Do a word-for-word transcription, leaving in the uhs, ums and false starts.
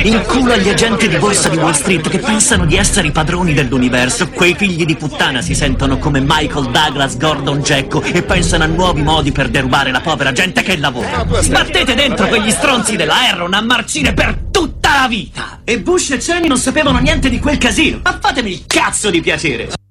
In culo agli agenti di borsa di Wall Street che pensano di essere i padroni dell'universo. Quei figli di puttana si sentono come Michael Douglas, Gordon Gekko e pensano a nuovi modi per derubare la povera gente che lavora. Sbattete dentro quegli stronzi della Enron a marcire per tutta la vita. E Bush e Cheney non sapevano niente di quel casino. Ma fatemi il cazzo di piacere.